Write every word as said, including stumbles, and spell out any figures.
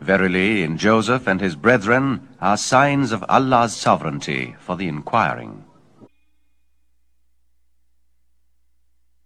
Verily, in Joseph and his brethren are signs of Allah's sovereignty for the inquiring.